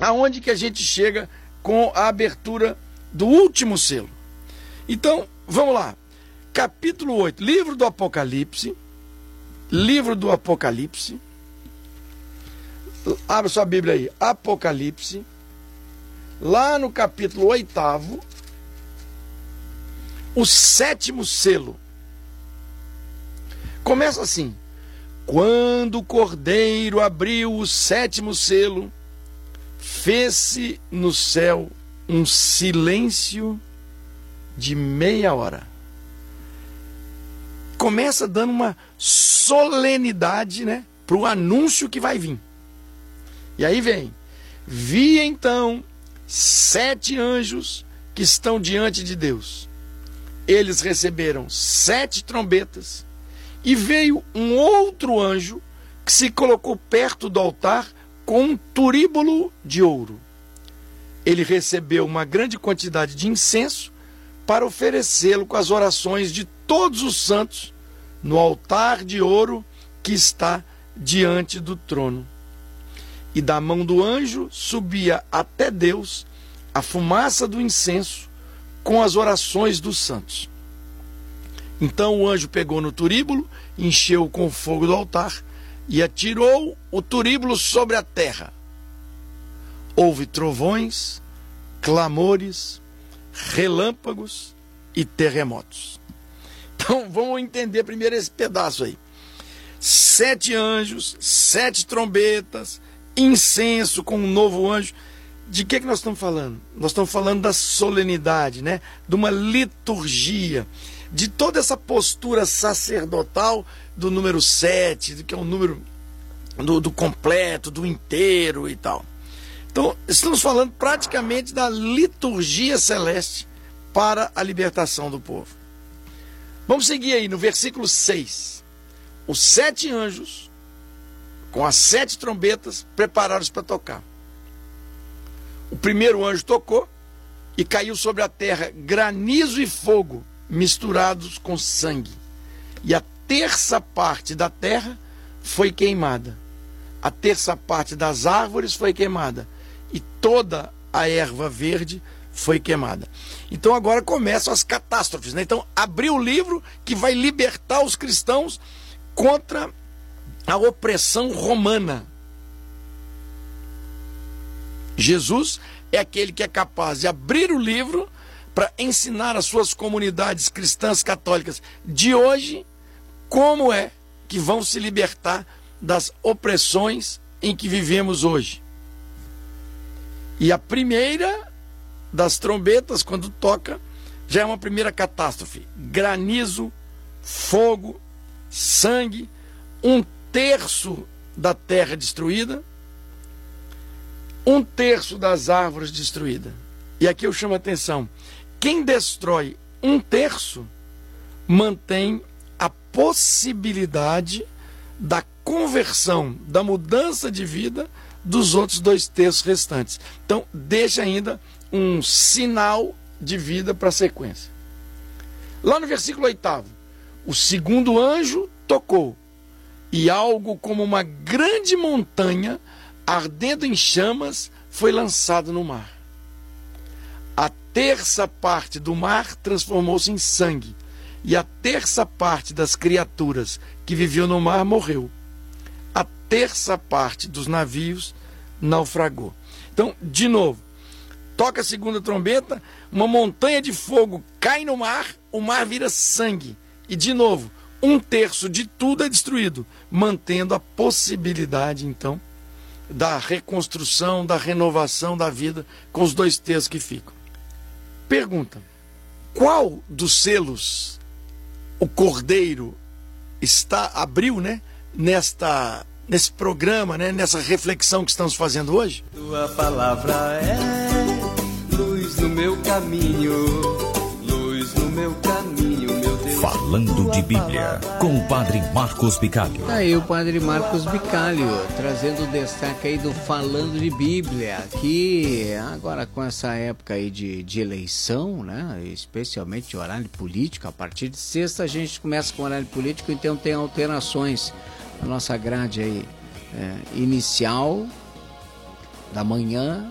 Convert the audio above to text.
aonde que a gente chega com a abertura do último selo. Então, vamos lá. Capítulo 8, livro do Apocalipse. Livro do Apocalipse. Abra sua Bíblia aí. Apocalipse. Lá no capítulo 8º, o 7º selo. Começa assim: quando o Cordeiro abriu o 7º selo, fez-se no céu um silêncio de meia hora. Começa dando uma solenidade, né, para o anúncio que vai vir. E aí vem: vi então 7 anjos que estão diante de Deus. Eles receberam 7 trombetas, e veio um outro anjo que se colocou perto do altar com um turíbulo de ouro. Ele recebeu uma grande quantidade de incenso para oferecê-lo com as orações de todos os santos no altar de ouro que está diante do trono. E da mão do anjo subia até Deus a fumaça do incenso com as orações dos santos. Então o anjo pegou no turíbulo, encheu com o fogo do altar e atirou o turíbulo sobre a terra. Houve trovões, clamores, relâmpagos e terremotos. Então vamos entender primeiro esse pedaço aí. 7 anjos, 7 trombetas, incenso com um novo anjo. De que nós estamos falando? Nós estamos falando da solenidade, né? De uma liturgia, de toda essa postura sacerdotal do número 7, que é um número do completo, do inteiro e tal. Então, estamos falando praticamente da liturgia celeste para a libertação do povo. Vamos seguir aí no versículo 6. Os 7 anjos, com as 7 trombetas, prepararam-se para tocar. O primeiro anjo tocou e caiu sobre a terra granizo e fogo misturados com sangue. E a terça parte da terra foi queimada. A terça parte das árvores foi queimada. E toda a erva verde foi queimada. Então agora começam as catástrofes, né? Então abriu o livro que vai libertar os cristãos contra a opressão romana. Jesus é aquele que é capaz de abrir o livro para ensinar as suas comunidades cristãs católicas de hoje como é que vão se libertar das opressões em que vivemos hoje. E a primeira das trombetas, quando toca, já é uma primeira catástrofe: granizo, fogo, sangue, 1/3 da terra destruída, 1/3 das árvores destruídas. E aqui eu chamo a atenção: quem destrói 1/3 mantém a possibilidade da conversão, da mudança de vida dos outros 2/3 restantes. Então deixa ainda um sinal de vida para a sequência. Lá no versículo 8º, o segundo anjo tocou, e algo como uma grande montanha ardendo em chamas foi lançado no mar. A terça parte do mar transformou-se em sangue, e a terça parte das criaturas que viviam no mar morreu. A terça parte dos navios naufragou. Então, de novo, toca a segunda trombeta, uma montanha de fogo cai no mar, o mar vira sangue. E, de novo, 1/3 de tudo é destruído, mantendo a possibilidade, então, da reconstrução, da renovação da vida com os 2/3 que ficam. Pergunta: qual dos selos o Cordeiro abriu, né, nesse programa, né, nessa reflexão que estamos fazendo hoje? Tua palavra é luz no meu caminho, luz no meu caminho, meu Deus. Falando de Bíblia, com o Padre Marcos Bicalho. Tá aí o Padre Marcos Bicalho, trazendo o destaque aí do Falando de Bíblia, que agora com essa época aí de eleição, né, especialmente de horário político, a partir de sexta a gente começa com horário político, então tem alterações na nossa grade aí inicial da manhã